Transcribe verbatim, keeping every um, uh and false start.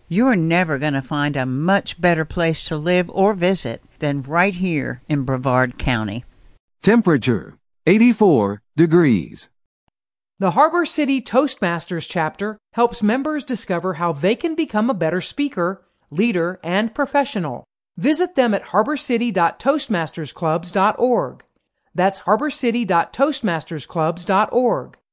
You're never going to find a much better place to live or visit than right here in Brevard County. Temperature, eighty-four degrees. The Harbor City Toastmasters chapter helps members discover how they can become a better speaker, leader, and professional. Visit them at harbor city dot toastmasters clubs dot org. That's harbor city dot toastmasters clubs dot org.